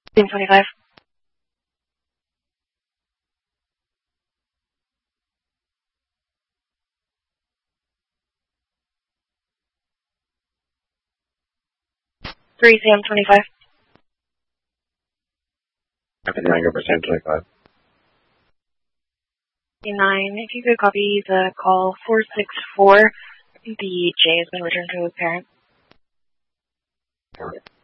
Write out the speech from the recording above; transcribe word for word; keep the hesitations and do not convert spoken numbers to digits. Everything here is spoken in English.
Team twenty-five. Three Sam twenty-five. Copy nine percent twenty-five. Nine, if you could copy the call four six four, the J has been returned to the parent.